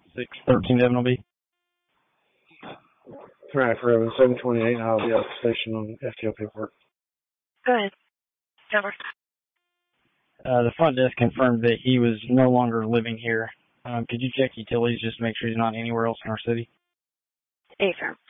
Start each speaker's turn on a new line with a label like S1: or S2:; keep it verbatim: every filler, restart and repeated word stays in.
S1: six thirteen Devon will be.
S2: Right, for seven twenty-eight, I'll be at the station on F T O paperwork.
S3: Go ahead. Over.
S1: Uh, the front desk confirmed that he was no longer living here. Um, could you check utilities just to make sure he's not anywhere else in our city?
S3: Affirm.